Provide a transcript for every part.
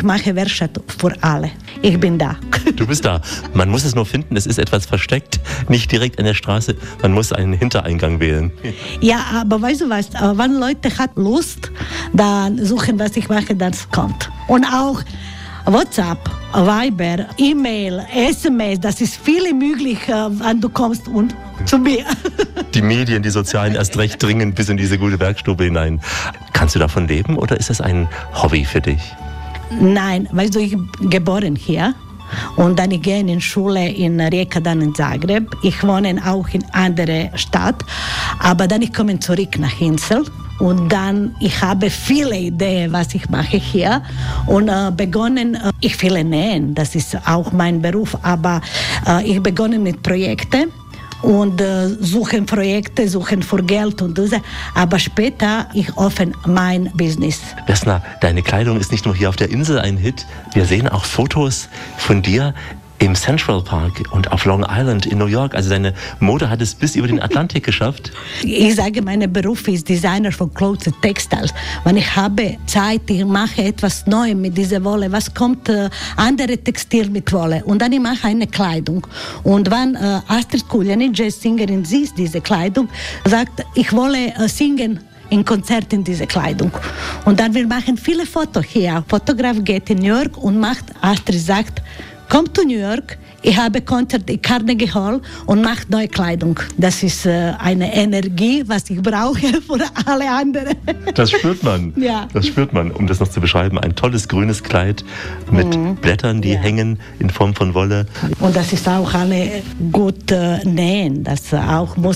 ich mache Werkstatt für alle. Ich bin da. Du bist da. Man muss es nur finden, es ist etwas versteckt, nicht direkt an der Straße. Man muss einen Hintereingang wählen. Ja, aber weißt du was, wenn Leute hat Lust, dann suchen, was ich mache, das kommt. Und auch WhatsApp, Viber, E-Mail, SMS, das ist viele möglich, wenn du kommst und zu mir. Die Medien, die Sozialen erst recht dringen bis in diese gute Werkstube hinein. Kannst du davon leben oder ist das ein Hobby für dich? Nein, weißt du, ich bin geboren hier. Und dann ich gehe in die Schule in Rijeka, dann in Zagreb. Ich wohne auch in einer Stadt, aber dann ich komme zurück nach Insel. Und dann, ich habe viele Ideen, was ich mache hier. Und begonnen, ich will nähen, das ist auch mein Beruf, aber ich begonnen mit Projekten. Und suchen Projekte, suchen für Geld und so. Aber später, ich öffne mein Business. Vesna, deine Kleidung ist nicht nur hier auf der Insel ein Hit. Wir sehen auch Fotos von dir im Central Park und auf Long Island in New York. Also deine Mode hat es bis über den Atlantik geschafft. Ich sage, mein Beruf ist Designer von Clothes und Textiles. Wenn ich habe Zeit, ich mache etwas Neues mit dieser Wolle. Was kommt andere Textil mit Wolle? Und dann ich mache eine Kleidung. Und wenn Astrid Kuljani, Jazzsängerin, sieht diese Kleidung, sagt, ich wolle singen in Konzert in diese Kleidung. Und dann wir machen viele Fotos hier. Fotograf geht in New York und macht, Astrid sagt, kommt zu New York, ich habe Konzert in Carnegie Hall und macht neue Kleidung. Das ist eine Energie, was ich brauche für alle anderen. Das spürt man. Ja. Das spürt man, um das noch zu beschreiben. Ein tolles grünes Kleid mit Blättern, die hängen in Form von Wolle. Und das ist auch alle gut nähen. Das auch muss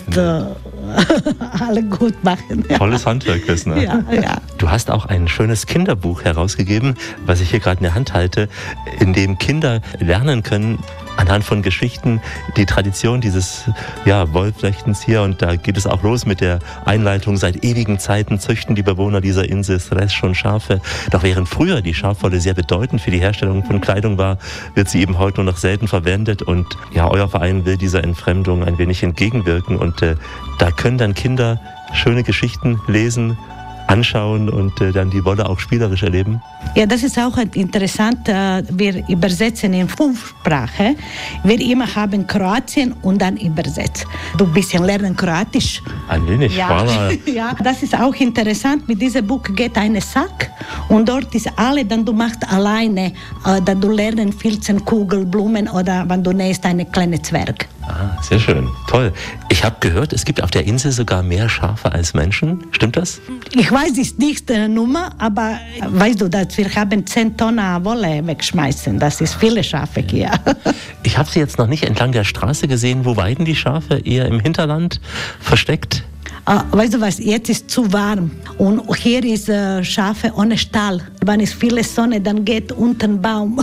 alle gut machen. Ja. Tolles Handwerk, Vesna. Ja, ja. Du hast auch ein schönes Kinderbuch herausgegeben, was ich hier gerade in der Hand halte, in dem Kinder lernen können, anhand von Geschichten, die Tradition dieses Wollflechtens hier. Und da geht es auch los mit der Einleitung. Seit ewigen Zeiten züchten die Bewohner dieser Insel Sres schon Schafe. Doch während früher die Schafwolle sehr bedeutend für die Herstellung von Kleidung war, wird sie eben heute nur noch selten verwendet. Und ja, euer Verein will dieser Entfremdung ein wenig entgegenwirken. Und da können dann Kinder schöne Geschichten lesen, anschauen und dann die Wolle auch spielerisch erleben? Ja, das ist auch interessant. Wir übersetzen in 5 Sprachen. Wir immer haben Kroatien und dann übersetzt. Du ein bisschen lernen Kroatisch. Ein wenig, ja. Ja, das ist auch interessant. Mit diesem Buch geht ein Sack und dort ist alle, dann du machst alleine, dann du lernen Filzen, Kugel, Blumen oder wenn du nähst eine kleine Zwerg. Ah, sehr schön. Toll. Ich habe gehört, es gibt auf der Insel sogar mehr Schafe als Menschen. Stimmt das? Ich weiß es nicht die Nummer, aber weißt du, dass wir haben 10 Tonnen Wolle wegschmeißen. Das ist viele Schafe hier. Ich habe sie jetzt noch nicht entlang der Straße gesehen. Wo weiden die Schafe? Eher im Hinterland versteckt? Weißt du was, jetzt ist zu warm und hier ist Schafe ohne Stall. Wenn es viele Sonne, dann geht unter den Baum.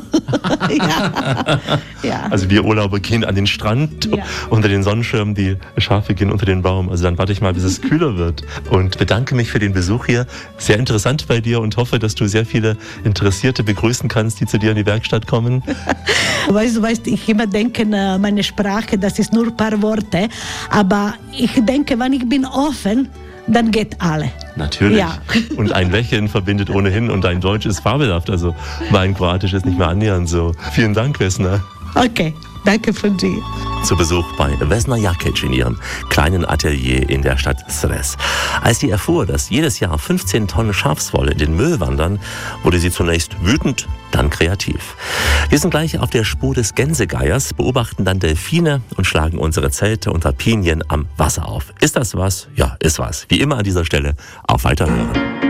Ja. Ja. Also wir Urlauber gehen an den Strand, unter den Sonnenschirm, die Schafe gehen unter den Baum. Also dann warte ich mal, bis es kühler wird und bedanke mich für den Besuch hier. Sehr interessant bei dir und hoffe, dass du sehr viele Interessierte begrüßen kannst, die zu dir in die Werkstatt kommen. Weißt du, ich immer denke, meine Sprache, das ist nur ein paar Worte, aber ich denke, wenn ich bin offen, dann geht alle. Natürlich. Ja. Und ein Lächeln verbindet ohnehin und dein Deutsch ist fabelhaft. Also mein Kroatisch ist nicht mehr annähernd so. Vielen Dank, Vesna. Okay, danke für Sie. Zu Besuch bei Vesna Jakic in ihrem kleinen Atelier in der Stadt Sres. Als sie erfuhr, dass jedes Jahr 15 Tonnen Schafswolle in den Müll wandern, wurde sie zunächst wütend, dann kreativ. Wir sind gleich auf der Spur des Gänsegeiers, beobachten dann Delfine und schlagen unsere Zelte unter Pinien am Wasser auf. Ist das was? Ja, ist was. Wie immer an dieser Stelle auf Weiterhören.